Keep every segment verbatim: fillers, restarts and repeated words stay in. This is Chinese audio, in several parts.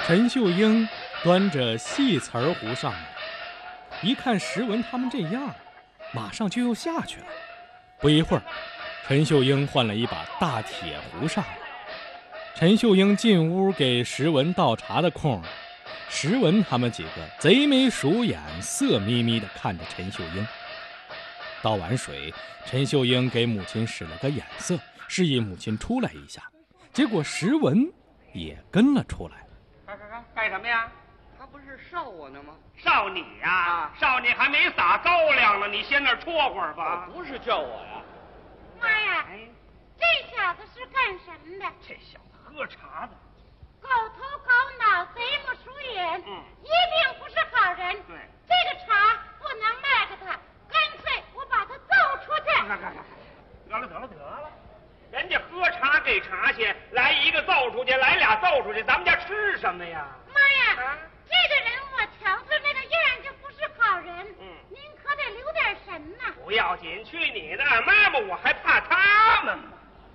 陈秀英端着细瓷儿壶上来，一看石文他们这样，马上就又下去了。不一会儿，陈秀英换了一把大铁壶上来。陈秀英进屋给石文倒茶的空，石文他们几个贼眉鼠眼，色眯眯地看着陈秀英。倒完水，陈秀英给母亲使了个眼色，示意母亲出来一下。结果石文也跟了出来。 干干干干什么呀？ 他不是烧我呢吗？ 烧你呀、 啊！ 烧你还没撒高粱呢，你先那儿戳会儿吧。 不是叫我呀。 妈呀， 哎， 这小子是干什么的？ 这小子喝茶的。 狗头狗脑，贼不鼠眼， 嗯， 一定不是好人。 对， 这个茶不能卖给他，干脆我把他揍出去。 干干干，得了得了得了，人家喝茶给茶去，来一个揍出去，来俩揍出去，咱们家吃什么呀？ 妈呀， 啊这个人我瞧他那个样就不是好人。 嗯， 您可得留点神呐。 不要紧，去你的！妈妈，我还怕他们吗？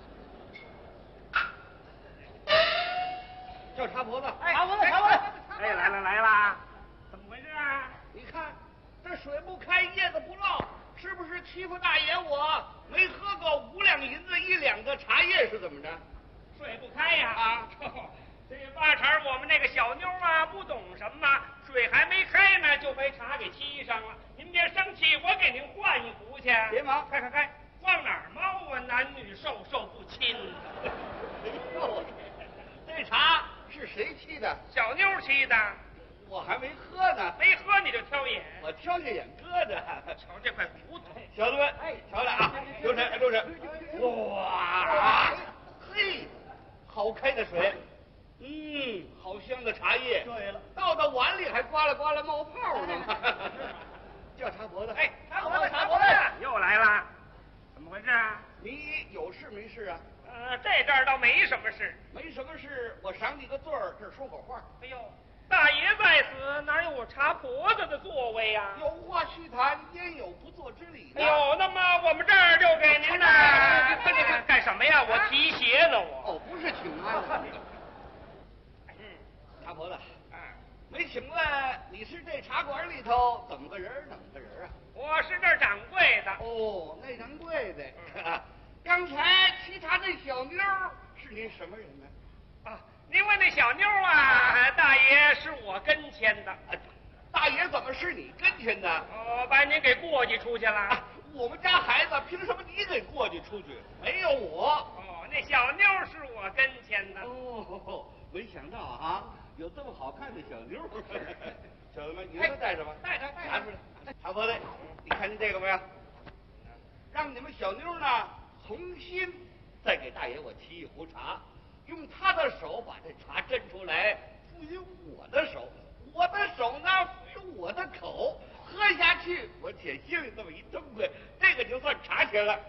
叫茶婆子， 哎茶婆子，茶婆子， 哎，来了来了，怎么回事啊？ 你看这水不开，叶子不漏，是不是欺负大爷我？没喝够五两银子一两个茶叶是怎么着？ 水不开呀！ 啊， 这八成我们那个小妞啊，不懂什么，水还没开呢，就被茶给沏上了。您别生气，我给您换一壶去。 别忙， 开开开，往哪儿猫啊？男女授受不亲。 哎呦，这茶是谁沏的？ 小妞沏的， 我还没喝呢， 没喝你就挑眼。 我挑下眼搁着。 瞧这块骨头， 小子们，哎，瞧来啊，留神，留神。哇，嘿，好开的水，嗯，好香的茶叶。对了，倒到碗里还呱啦呱啦冒泡呢。叫茶婆子， 哎， 茶婆子，茶婆子， 又来了，怎么回事啊？ 你有事没事啊？ 呃，这阵儿倒没什么事。 没什么事，我赏你个罪儿，这儿说会儿话。 哎呦，大爷在此，哪有我茶婆子的座位呀、 有话须谈，焉有不做之理呢？ 哎呦，那么我们这儿就给您呢。看这个干什么呀？我提鞋呢，我。 哦，不是请安。 嗯， 茶婆子， 啊， 没请来，你是这茶馆里头怎么个人儿？怎么个人儿啊？ 我是这儿掌柜的。 哦，那掌柜的。刚才沏茶那小妞儿是您什么人呢？ 啊，您问那小妞啊，大爷是我跟前的。 哎大爷怎么是你跟前的？ 哦，把您给过继出去了。 啊我们家孩子凭什么你给过继出去？没有我。 哦，那小妞是我跟前的。 哦，没想到啊，有这么好看的小妞儿。小子们，你们都带着吧？ 带着带着拿出来。茶婆子，你看见这个没有？让你们小妞呢重新再给大爷我沏一壶茶，用他的手把这茶斟出来，赋予我的手，我的手呢赋予我的口，喝下去我且心里这么一痛快，这个就算茶钱了。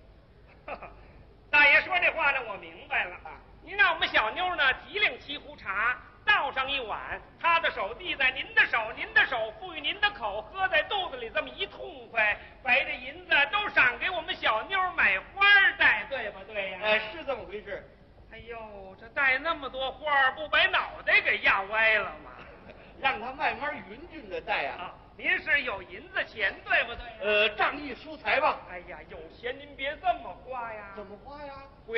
大爷说这话呢，我明白了。您让我们小妞呢提领沏壶茶，倒上一碗，她的手递在您的手，您的手赋予您的口，喝在肚子里这么一痛快，把这银子都赏给我们小妞买花戴，对不对呀？ 哎，是这么回事。 哎呦，这戴那么多花，不把脑袋给压歪了吗？ 让他慢慢匀匀的戴啊。 啊，您是有银子钱，对不对？ 呃，仗义疏财吧。 哎呀，有钱您别这么花呀。 怎么花呀？